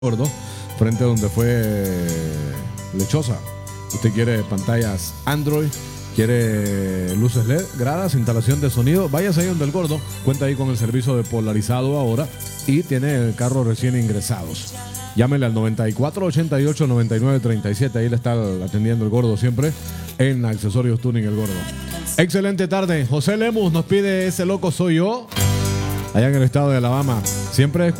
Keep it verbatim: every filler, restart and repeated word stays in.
Gordo, frente a donde fue Lechosa. Usted quiere pantallas Android, quiere luces L E D, gradas, instalación de sonido, váyase ahí donde el Gordo. Cuenta ahí con el servicio de polarizado ahora y tiene el carro recién ingresados. Llámele al noventa y cuatro, ochenta y ocho, noventa y nueve, treinta y siete. Ahí le está atendiendo el Gordo siempre en Accesorios Tuning el Gordo. Excelente tarde. José Lemus nos pide Ese Loco Soy Yo, allá en el estado de Alabama. Siempre